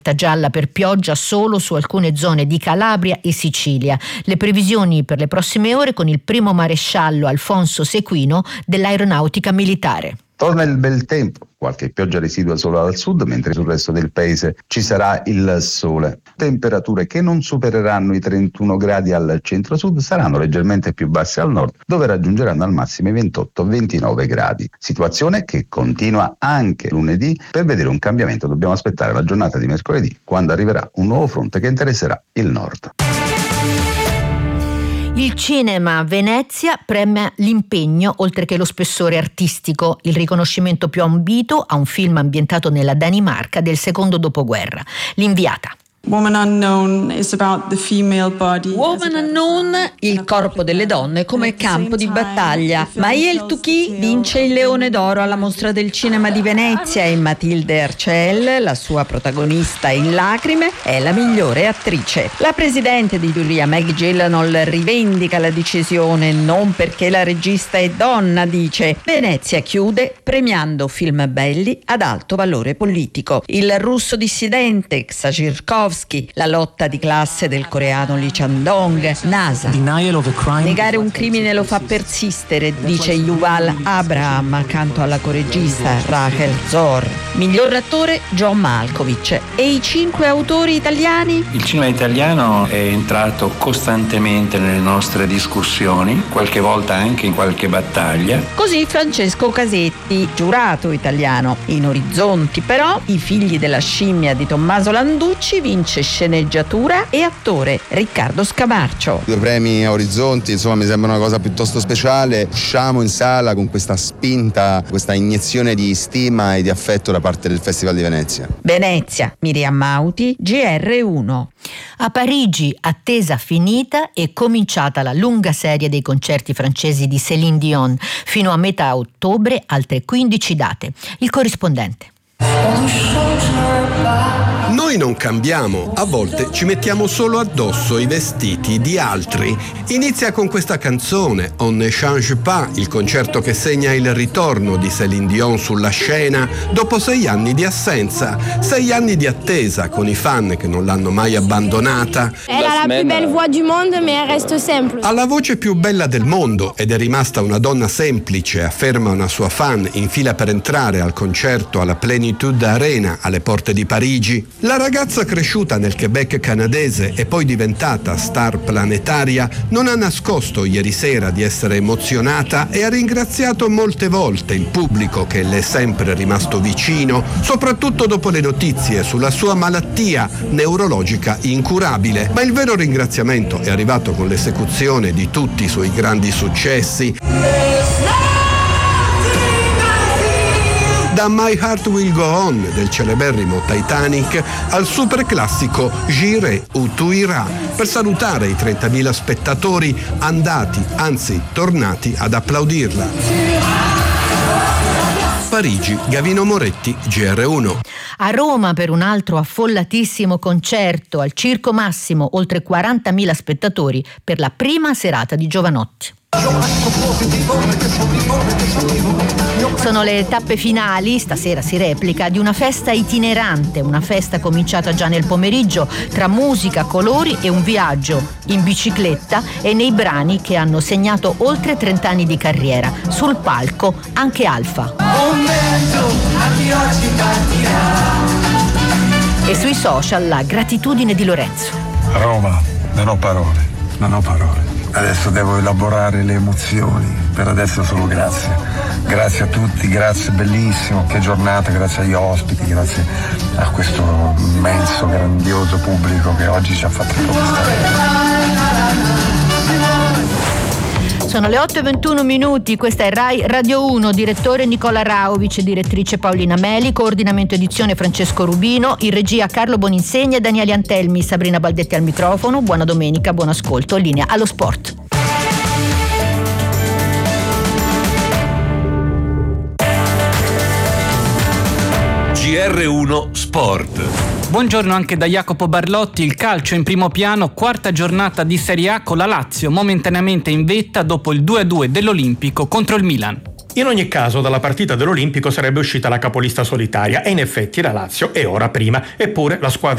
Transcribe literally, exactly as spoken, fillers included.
gialla per pioggia solo su alcune zone di Calabria e Sicilia. Le previsioni per le prossime ore con il primo maresciallo Alfonso Sequino dell'Aeronautica Militare. Torna il bel tempo, qualche pioggia residua solo al sud, mentre sul resto del paese ci sarà il sole. Temperature che non supereranno i trentuno gradi al centro-sud, saranno leggermente più basse al nord, dove raggiungeranno al massimo i ventotto ventinove gradi. Situazione che continua anche lunedì. Per vedere un cambiamento dobbiamo aspettare la giornata di mercoledì, quando arriverà un nuovo fronte che interesserà il nord. Il cinema a Venezia premia l'impegno oltre che lo spessore artistico, il riconoscimento più ambito a un film ambientato nella Danimarca del secondo dopoguerra. L'inviata. Woman Unknown is about the female body. Woman Unknown, il corpo delle donne come campo di battaglia. Maëlle Tuchy vince il Leone d'Oro alla Mostra del Cinema di Venezia e Matilde Arcel, la sua protagonista in lacrime, è la migliore attrice. La presidente di giuria Maggie Gyllenhaal rivendica la decisione non perché la regista è donna, dice. Venezia chiude premiando film belli ad alto valore politico. Il russo dissidente Xhajirkov, la lotta di classe del coreano Lee Chandong, NASA. Negare un crimine lo fa persistere, dice Yuval Abraham accanto alla coregista Rachel Zohr. Miglior attore John Malkovich. E i cinque autori italiani? Il cinema italiano è entrato costantemente nelle nostre discussioni, qualche volta anche in qualche battaglia. Così Francesco Casetti, giurato italiano. In Orizzonti però I figli della scimmia di Tommaso Landucci vince sceneggiatura e attore Riccardo Scamarcio. Due premi a Orizzonti, insomma, mi sembra una cosa piuttosto speciale. Usciamo in sala con questa spinta, questa iniezione di stima e di affetto da parte del Festival di Venezia. Venezia, Miriam Mauti, G R uno. A Parigi, attesa finita, è cominciata la lunga serie dei concerti francesi di Céline Dion. Fino a metà ottobre altre quindici date. Il corrispondente. Noi non cambiamo, a volte ci mettiamo solo addosso i vestiti di altri. Inizia con questa canzone, On ne change pas, il concerto che segna il ritorno di Céline Dion sulla scena dopo sei anni di assenza, sei anni di attesa con i fan che non l'hanno mai abbandonata. Elle a la più belle voix du monde, mais elle reste simple. Ha la voce più bella del mondo ed è rimasta una donna semplice, afferma una sua fan in fila per entrare al concerto alla Plénitude Arena alle porte di Parigi. La ragazza cresciuta nel Quebec canadese e poi diventata star planetaria non ha nascosto ieri sera di essere emozionata e ha ringraziato molte volte il pubblico che le è sempre rimasto vicino, soprattutto dopo le notizie sulla sua malattia neurologica incurabile. Ma il vero ringraziamento è arrivato con l'esecuzione di tutti i suoi grandi successi. Da My Heart Will Go On del celeberrimo Titanic al super classico J'irai ou tu iras, per salutare i trentamila spettatori andati, anzi tornati ad applaudirla. Parigi, Gavino Moretti, G R uno. A Roma per un altro affollatissimo concerto al Circo Massimo, oltre quarantamila spettatori per la prima serata di Giovanotti. Sono le tappe finali, stasera si replica, di una festa itinerante, una festa cominciata già nel pomeriggio, tra musica, colori e un viaggio in bicicletta e nei brani che hanno segnato oltre trenta anni di carriera. Sul palco anche Alfa. E sui social la gratitudine di Lorenzo. Roma, non ho parole, non ho parole. Adesso devo elaborare le emozioni, per adesso solo grazie. Grazie a tutti, grazie, bellissimo, che giornata, grazie agli ospiti, grazie a questo immenso, grandioso pubblico che oggi ci ha fatto conquistare. Sono le otto e ventuno minuti, questa è Rai Radio uno, direttore Nicola Rauvic, direttrice Paolina Meli, coordinamento edizione Francesco Rubino, in regia Carlo Boninsegna e Daniele Antelmi, Sabrina Baldetti al microfono. Buona domenica, buon ascolto, linea allo sport. G R uno Sport. Buongiorno anche da Jacopo Barlotti. Il calcio in primo piano, quarta giornata di Serie A con la Lazio momentaneamente in vetta dopo il due a due dell'Olimpico contro il Milan. In ogni caso dalla partita dell'Olimpico sarebbe uscita la capolista solitaria e in effetti la Lazio è ora prima, eppure la squadra